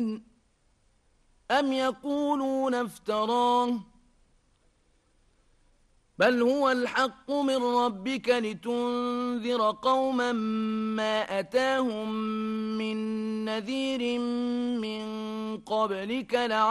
مبين أم يقولون افتراه بل هو الحق من ربك لتنذر قوما ما أتاهم من نذير من قبلك